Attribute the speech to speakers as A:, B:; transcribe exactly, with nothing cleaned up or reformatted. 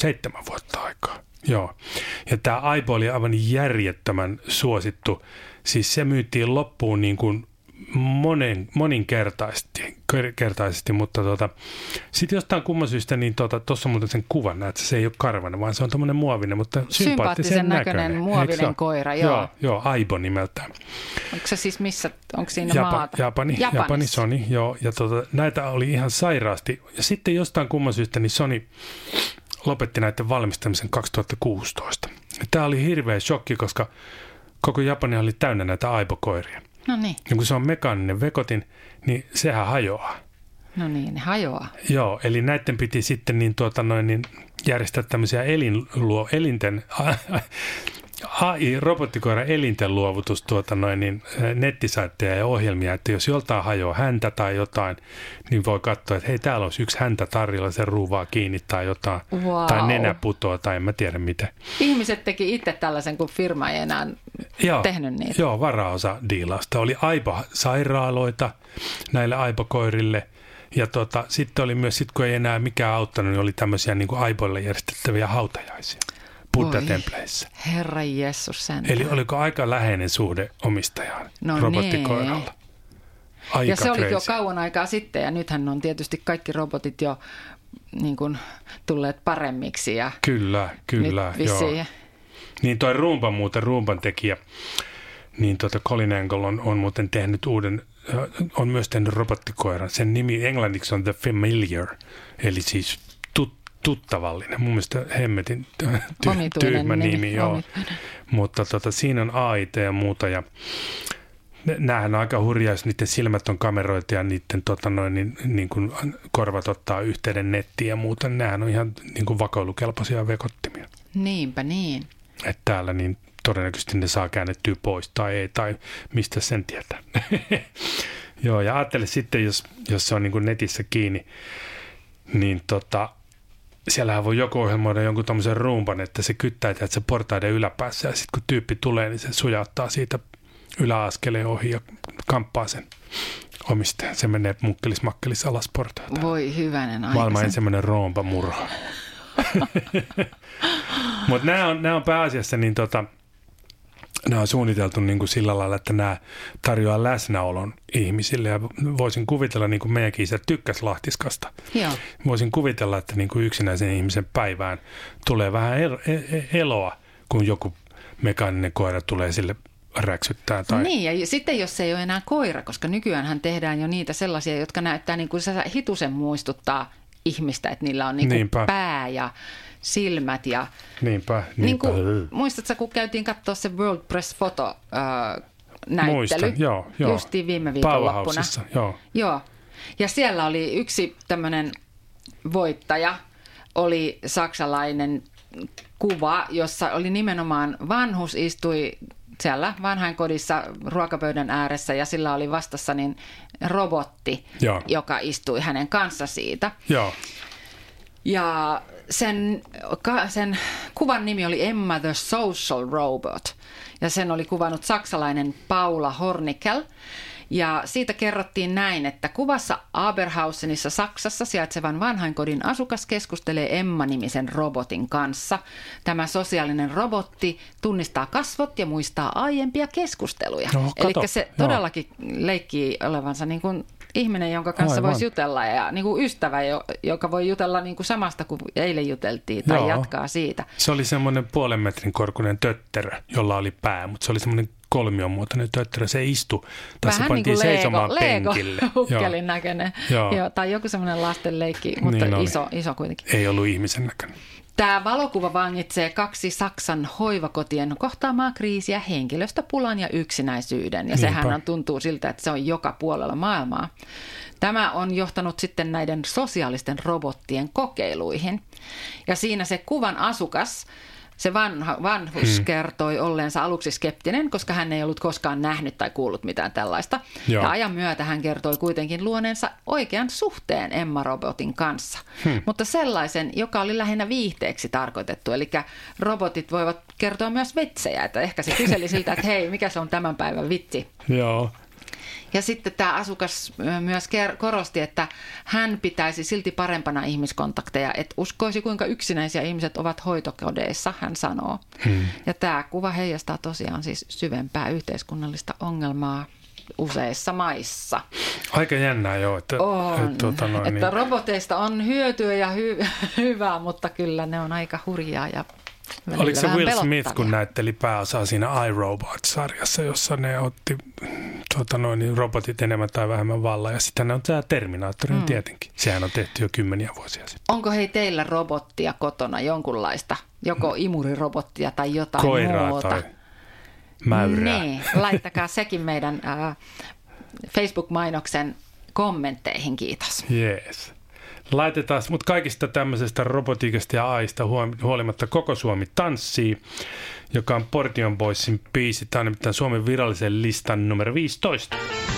A: seitsemän vuotta aikaa. Joo. Ja tämä Aibo oli aivan järjettömän suosittu. Siis se myytiin loppuun niin kuin monen, moninkertaisesti, kertaisesti, mutta tota, sitten jostain kumman syystä, niin tuossa tota, on muuten sen kuvan, näet, se ei ole karvainen, vaan se on tommoinen muovinen, mutta sympaattisen,
B: sympaattisen näköinen,
A: näköinen
B: muovinen koira, joo.
A: Joo, joo, Aibo nimeltään.
B: Onko se siis missä, onko siinä
A: Japa,
B: maata?
A: Japani, Japani, Sony, joo, ja tota, näitä oli ihan sairaasti. Ja sitten jostain kumman syystä, niin Sony lopetti näiden valmistamisen kaksituhattakuusitoista. Tämä oli hirveä shokki, koska koko Japani oli täynnä näitä Aibo-koiria.
B: No niin.
A: Ja kun se on mekaaninen vekotin, niin sehän hajoaa.
B: No niin, ne hajoaa.
A: Joo, eli näiden piti sitten niin, tuota, noin, niin järjestää tämmöisiä elinluo, elinten, A I-robottikoiran elinten luovutus tuota, noin, niin, nettisaitteja ja ohjelmia, että jos joltain hajoaa häntä tai jotain, niin voi katsoa, että hei, täällä olisi yksi häntä tarjolla, se ruuvaa kiinni tai jotain,
B: wow.
A: tai nenä putoaa tai en mä tiedä mitä.
B: Ihmiset teki itse tällaisen, kun firma ei enää
A: joo,
B: tehnyt niitä.
A: Joo, varaosa diilausta. Oli Aibo-sairaaloita näille Aibo-koirille. Ja tota, sitten oli myös, sit kun ei enää mikään auttanut, niin oli tämmöisiä niin kuin Aiboille järjestettäviä hautajaisia Buddha-templeissä.
B: Herra Jeesus sentään.
A: Eli oliko aika läheinen suhde omistajaan
B: no
A: robottikoiralla? Aika
B: ja se oli
A: crazy.
B: jo kauan aikaa sitten ja nythän on tietysti kaikki robotit jo niin kuin tulleet paremmiksi. Ja
A: kyllä, kyllä. Joo. Niin toi Roomba muuten, Roomban tekijä, niin tota Colin Angle on, on muuten tehnyt uuden, on myös tehnyt robottikoiran. Sen nimi englanniksi on The Familiar, eli siis tut, tuttavallinen. Mun mielestä hemmetin ty- tyhmä nimi, nimi joo. Mutta tota, siinä on A I T ja muuta ja näähän on aika hurjaa, jos niiden silmät on kameroita ja niiden tota noin, niin, niin kuin korvat ottaa yhteyden nettiin ja muuta. Näähän on ihan niin kuin vakoilukelpoisia vekottimia.
B: Niinpä niin.
A: Että täällä niin todennäköisesti ne saa käännettyä pois tai ei, tai mistä sen tietää. Joo, ja ajattele sitten, jos, jos se on niin kuin netissä kiinni, niin tota, siellähän voi joku ohjelmoida jonkun tommosen rumpan, että se kyttää, että se portaiden yläpäässä, ja sitten kun tyyppi tulee, niin se sujauttaa siitä yläaskeleen ohi ja kamppaa sen omistajan. Se menee mukkelis-makkelis alas portaita.
B: Voi hyvänen aika.
A: Maailman ensimmäinen roompa murha. Mutta nämä on, on pääasiassa niin tota, nämä on suunniteltu niin kuin sillä lailla, että nämä tarjoaa läsnäolon ihmisille ja voisin kuvitella, niin kuin meidänkin isä tykkäsi Lahtiskasta.
B: Joo.
A: Voisin kuvitella, että niin kuin yksinäisen ihmisen päivään tulee vähän eloa, kun joku mekaaninen koira tulee sille räksyttää. Tai...
B: Niin, ja sitten jos se ei ole enää koira, koska nykyäänhän tehdään jo niitä sellaisia, jotka näyttää niin kuin se hitusen muistuttaa ihmistä, että niillä on niin kuin pää ja silmät. Ja
A: niinpä, niinpä.
B: Niin kuin, muistatko, kun käytiin katsoa se World Press Photo äh, näyttely?
A: Muistan, joo, joo.
B: Justiin viime viikonloppuna.
A: joo.
B: Joo. Ja siellä oli yksi tämmöinen voittaja, oli saksalainen kuva, jossa oli nimenomaan vanhus istui siellä vanhainkodissa ruokapöydän ääressä ja sillä oli vastassa niin robotti, Joo. joka istui hänen kanssa siitä.
A: Joo.
B: Ja sen, sen kuvan nimi oli Emma the Social Robot ja sen oli kuvannut saksalainen Paula Hornickel. Ja siitä kerrottiin näin, että kuvassa Aberhausenissa Saksassa sijaitsevan vanhainkodin asukas keskustelee Emma-nimisen robotin kanssa. Tämä sosiaalinen robotti tunnistaa kasvot ja muistaa aiempia keskusteluja. No, eli se todellakin Joo. leikkii olevansa niin kuin ihminen, jonka kanssa Aivan. voisi jutella ja niin kuin ystävä, joka voi jutella niin kuin samasta kuin eilen juteltiin tai Joo. jatkaa siitä.
A: Se oli semmoinen puolen metrin korkuinen tötterö, jolla oli pää, mutta se oli semmoinen kolmion muotoinen tötterö, se istui. Tässä
B: vähän
A: pantiin
B: niin kuin
A: seisomaan
B: Lego,
A: penkille.
B: hukkelin näköinen. Joo. Joo, tai joku semmoinen lastenleikki, mutta niin iso, iso kuitenkin.
A: Ei ollut ihmisen näköinen.
B: Tämä valokuva vangitsee kaksi Saksan hoivakotien kohtaamaa kriisiä, henkilöstöpulan ja yksinäisyyden. Ja Niinpä. sehän on, tuntuu siltä, että se on joka puolella maailmaa. Tämä on johtanut sitten näiden sosiaalisten robottien kokeiluihin. Ja siinä se kuvan asukas, se vanha, vanhus hmm. kertoi olleensa aluksi skeptinen, koska hän ei ollut koskaan nähnyt tai kuullut mitään tällaista. Joo. Ja ajan myötä hän kertoi kuitenkin luoneensa oikean suhteen Emma-robotin kanssa. Hmm. Mutta sellaisen, joka oli lähinnä viihteeksi tarkoitettu. Eli robotit voivat kertoa myös vitsejä, että ehkä se kyseli siltä, että hei, mikä se on tämän päivän vitsi.
A: Joo.
B: Ja sitten tämä asukas myös korosti, että hän pitäisi silti parempana ihmiskontakteja, että uskoisi kuinka yksinäisiä ihmiset ovat hoitokodeissa, hän sanoo. Hmm. Ja tämä kuva heijastaa tosiaan siis syvempää yhteiskunnallista ongelmaa useissa maissa.
A: Aika jännää joo, että,
B: on,
A: että, tuota noin,
B: että
A: niin.
B: roboteista on hyötyä ja hy- hyvää, mutta kyllä ne on aika hurjaa ja
A: oliko se Will
B: pelottavia.
A: Smith, kun näytteli pääosaa siinä iRobot-sarjassa, jossa ne otti tuota noin, niin robotit enemmän tai vähemmän vallan. Ja sitten ne on tämä Terminaattori mm. tietenkin. Sehän on tehty jo kymmeniä vuosia sitten.
B: Onko hei teillä robottia kotona jonkunlaista? Joko imurirobottia tai jotain
A: Koiraa
B: muuta?
A: tai mäyrää.
B: Niin, laittakaa sekin meidän äh, Facebook-mainoksen kommentteihin, kiitos.
A: Jees. Laitetaan, mutta kaikista tämmöisestä robotiikasta ja aista huolimatta koko Suomi tanssii, joka on Portion Boysin biisi. Tämä on nimittäin Suomen virallisen listan numero viisitoista.